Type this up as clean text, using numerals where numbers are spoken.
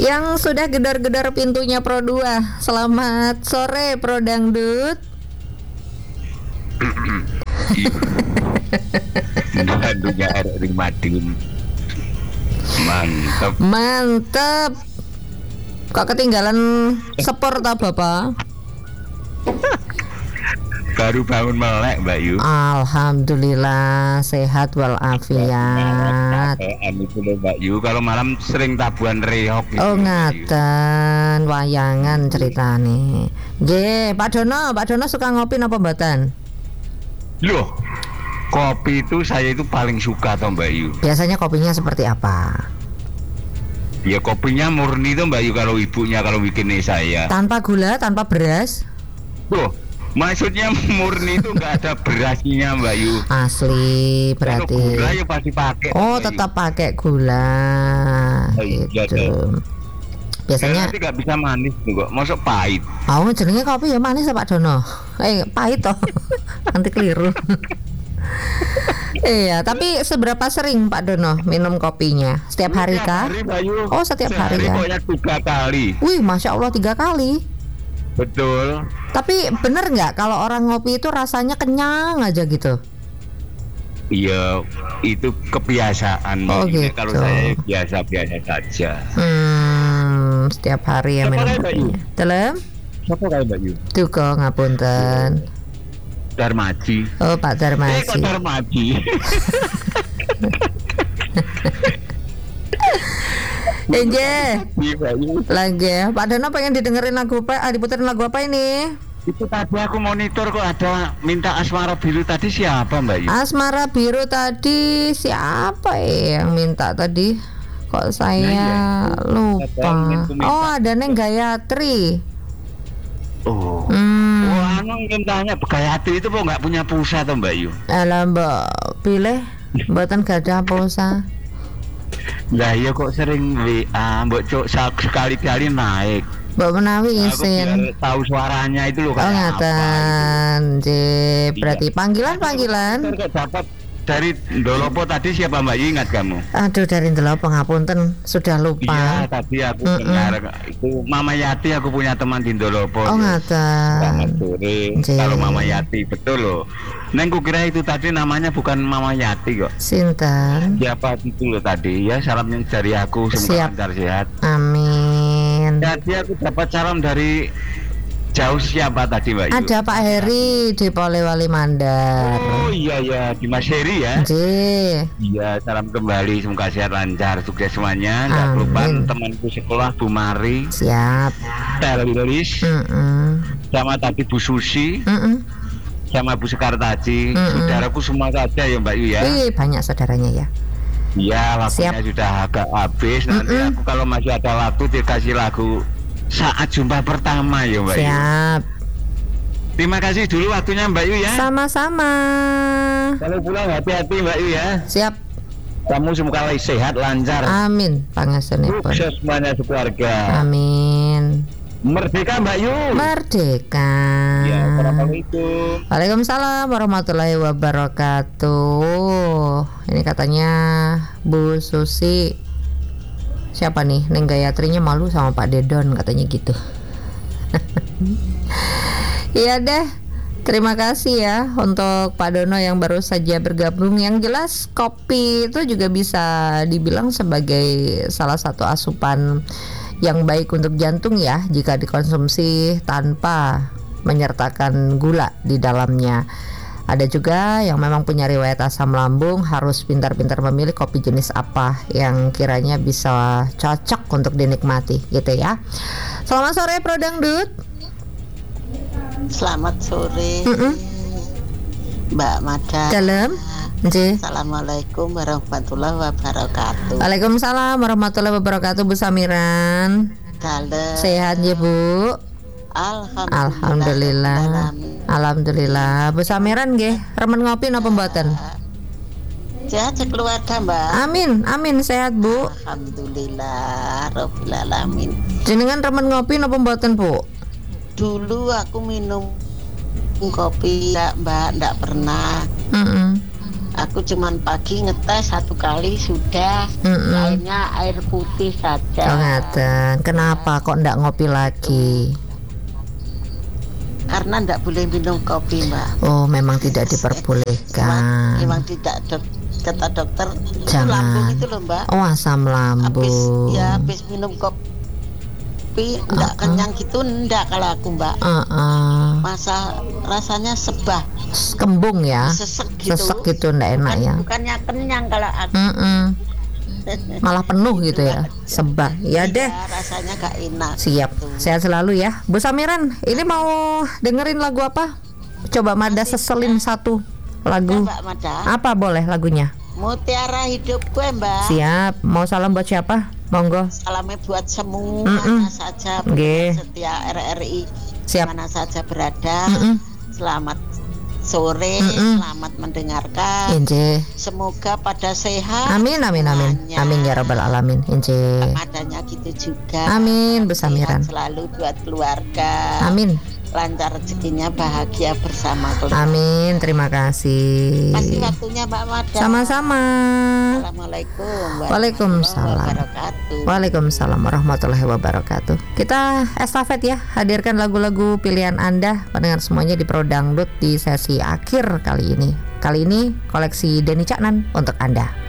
Yang sudah gedor-gedor pintunya Pro 2. Selamat sore Pro Dangdut. Dangdutnya RRI Madiun. Mantep. Kok ketinggalan sepur ta Bapak? Baru bangun melek Mbak Yu. Alhamdulillah sehat walafiat. Itu loh Mbak Yu. Kalau malam sering tabuhan reok gitu, Oh ngaten, wayangan ceritane. Nggih, Pak Dono suka ngopi napa mboten? Loh, kopi itu saya itu paling suka toh Mbak Yu. Biasanya kopinya seperti apa? Ya kopinya murni tuh Mbak Yu kalau ibunya kalau bikinnya saya. Tanpa gula, tanpa beras? Loh, maksudnya murni itu nggak ada berasnya Mbak Yu. Asli berarti. Kalau gula ya pasti pakai. Oh, tetap pakai gula. Iya, Gitu. Biasanya nanti nggak bisa manis tuh kok, masuk pahit. oh jenenge kopi ya manis ya Pak Dono. Pahit toh. Nanti keliru. Iya, tapi seberapa sering Pak Dono minum kopinya? Setiap hari kah? Setiap hari, Mbak Yu. Oh, setiap hari ya. Pokoknya 3 kali. Wih, Masya Allah 3 kali. Betul. Tapi bener nggak kalau orang ngopi itu rasanya kenyang aja gitu? Iya, itu kebiasaan. Oh, Mbak Yu. gitu. Kalau saya biasa-biasa saja. Setiap hari ya Siapa minum kayak Mbak Yu? kopinya. Telem? Siapa kayak Mbak Yu? Tuh kok ngapunten. Darmaji. Oh, Pak Kok Darmaji. Darmaji? Iya, Mbak Yu. lagi ya. Pak Dono pengen didengerin lagu apa? Diputerin lagu apa ini? Itu tadi aku monitor kok ada minta asmara biru tadi siapa Mbak Yu? Asmara biru tadi siapa ya yang minta tadi? Kok saya lupa. Oh, ada Neng Gayatri. Oh. Wah, mintanya Gayatri itu kok nggak punya pulsa tuh Mbak Yu? Alah Mbak pilih, mboten gadah pulsa. Lah iya kok sering WA, mbok cok sekali-kali naik. Mbak menawi Aku biar isin. tahu suaranya itu loh Oh kayak apa. ngaten, berarti panggilan. Kok dapat dari Ndolopo tadi siapa Mbak Yu, ingat kamu? Aduh dari ndelok pengapunten sudah Iya, lupa. tadi aku dengar itu Mama Yati, aku punya teman di Ndolopo. Oh Selamat ngaten. sore. Nggih. Kalau Mama Yati betul loh. Neng kira itu tadi namanya bukan Mama Yati kok. Sinten? Siapa itu loh tadi ya, salam dari aku, semoga Siap. lancar sehat. Amin. Jadi aku dapat salam dari jauh siapa tadi Mbak Yu? Ada Pak Heri di Polewali Mandar. Oh iya ya, di Mas Heri ya. Nggih. Iya, salam kembali, semoga sehat lancar, sukses semuanya. Nggak Amin. lupa temanku sekolah Bu Mari, Siap. Terlis, sama tadi Bu Susi, sama Bu Sekartaji, saudaraku semua saja ya Mbak Yu ya. Wih, banyak saudaranya ya. Iya, waktunya Siap. sudah agak habis. Nanti aku kalau masih ada waktu dikasih lagu Saat Jumpa Pertama ya Mbak Yu. Siap. Terima kasih dulu waktunya Mbak Yu ya. Sama-sama. Kalau pulang hati-hati Mbak Yu ya. Siap. Kamu semoga sehat, lancar, Amin. Pangasunipun. sukses semuanya sekeluarga. Amin. Merdeka Mbak Yu. Merdeka. Ya, assalamualaikum. Waalaikumsalam warahmatullahi wabarakatuh. Ini katanya Bu Susi. Siapa nih? Neng Gayatrinya malu sama Pak Dedon katanya gitu. Iya deh. Terima kasih ya untuk Pak Dono yang baru saja bergabung. Yang jelas kopi itu juga bisa dibilang sebagai salah satu asupan yang baik untuk jantung ya jika dikonsumsi tanpa menyertakan gula di dalamnya. Ada juga yang memang punya riwayat asam lambung, harus pintar-pintar memilih kopi jenis apa yang kiranya bisa cocok untuk dinikmati gitu ya. Selamat sore Pro Dangdut. Selamat sore Mbak Mada. Dalam Nggih. Assalamualaikum warahmatullahi wabarakatuh. Waalaikumsalam warahmatullahi wabarakatuh Bu Samiran. Dalem. Sehat ya Bu? Alhamdulillah. Alhamdulillah. Bu Samiran nggih, remen ngopi napa mboten? Sehat keluarga Mbak. Amin, sehat Bu. Alhamdulillah Rabbil Alamin. Jenengan remen ngopi napa mboten Bu? Dulu aku minum kopi Mbak, ndak pernah. Aku Aku cuman pagi ngetes 1 kali sudah, lainnya air putih saja. Oh ngaten. Kenapa kok ndak ngopi lagi? Karena ndak boleh minum kopi, Mbak. Oh, memang tidak diperbolehkan. Memang tidak, kata dokter. Jangan. Itu lambung itu loh, Mbak. Oh, asam lambung. Habis minum kopi ndak kenyang gitu, ndak kalau aku, Mbak. Masa rasanya sebah. Kembung ya. Sesek gitu ndak enak ya. Bukannya kenyang kalau aku. Malah penuh gitu ya, sebah. Ya deh, rasanya gak enak. Siap, gitu. Sehat selalu ya Bu Samiran. Ini mau dengerin lagu apa? Coba Mada seselin satu lagu. Mbak Mada. Apa boleh lagunya? Mutiara Hidupku, Mbak. Siap. Mau salam buat siapa? Monggo. Salamnya buat semuanya saja, setia RRI. Siap. Mana saja berada. Selamat sore, selamat mendengarkan. Inje. Semoga pada sehat. Amin. Amin ya rabbal alamin. Inje. Adanya gitu juga. Amin Bu Samiran. Selalu buat keluarga. Amin. Lancar rezekinya, bahagia bersama keluarga. Amin. Terima kasih. Kasih waktunya Mbak Mada. Sama-sama. Assalamualaikum. Waalaikumsalam. Waalaikumsalam warahmatullahi wabarakatuh. Kita estafet ya, hadirkan lagu-lagu pilihan Anda pendengar semuanya di Pro Dangdut di sesi akhir kali ini. Kali ini koleksi Denny Caknan untuk Anda.